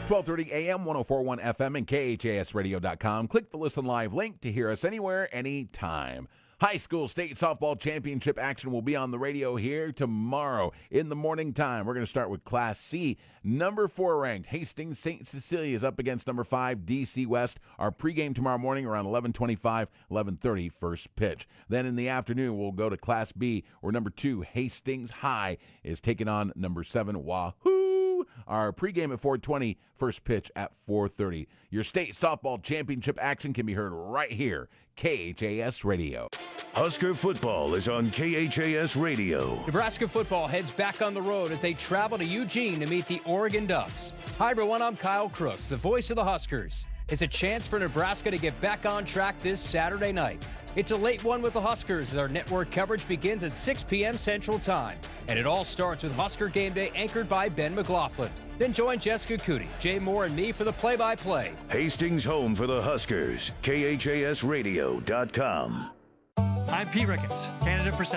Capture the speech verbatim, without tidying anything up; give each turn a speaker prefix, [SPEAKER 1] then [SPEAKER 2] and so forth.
[SPEAKER 1] twelve thirty A M, ten forty-one F M, and K H A S radio dot com. Click the Listen Live link to hear us anywhere, anytime. High school state softball championship action will be on the radio here tomorrow in the morning time. We're going to start with Class C. Number four ranked Hastings Saint Cecilia is up against number five D C West. Our pregame tomorrow morning around eleven twenty-five, eleven thirty, first pitch. Then in the afternoon, we'll go to Class B, where number two Hastings High is taking on number seven Wahoo. Our pregame at four twenty, first pitch at four thirty. Your state softball championship action can be heard right here, K H A S Radio.
[SPEAKER 2] Husker football is on K H A S Radio.
[SPEAKER 3] Nebraska football heads back on the road as they travel to Eugene to meet the Oregon Ducks. Hi everyone, I'm Kyle Crooks, the voice of the Huskers. It's a chance for Nebraska to get back on track this Saturday night. It's a late one with the Huskers as our network coverage begins at six p.m. Central Time. And it all starts with Husker Game Day anchored by Ben McLaughlin. Then join Jessica Cootie, Jay Moore, and me for the play-by-play.
[SPEAKER 2] Hastings home for the Huskers. K H A S radio dot com.
[SPEAKER 4] I'm Pete Ricketts, candidate for Senate.